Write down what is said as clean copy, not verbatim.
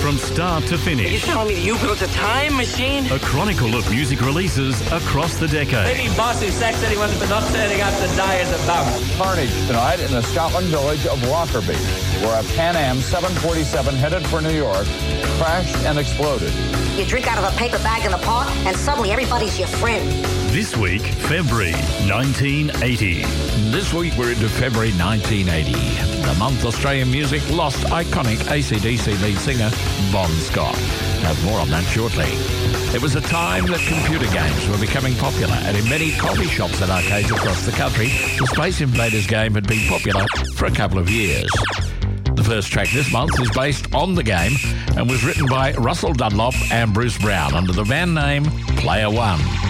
from start to Are you finish. telling me that you built a time machine? A chronicle of music releases across the decade. Maybe Bossy Sex anyone for not turning up to die as a bum. Carnage tonight in the Scotland village of Lockerbie, where a Pan Am 747 headed for New York crashed and exploded. You drink out of a paper bag in the park, and suddenly everybody's your friend. This week, February 1980. This week we're into February 1980, the month Australian music lost iconic AC/DC lead singer Bon Scott. Have more on that shortly. It was a time that computer games were becoming popular, and in many coffee shops and arcades across the country, the Space Invaders game had been popular for a couple of years. The first track this month is based on the game and was written by Russell Dunlop and Bruce Brown under the band name Player One.